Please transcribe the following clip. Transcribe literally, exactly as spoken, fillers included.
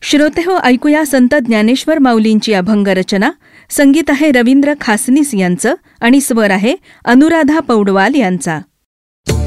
श्रोतेहो, ऐकूया संत ज्ञानेश्वर माऊलींची अभंग रचना. संगीत आहे रवींद्र खासनीस यांचं आणि स्वर आहे अनुराधा पौडवाल यांचा.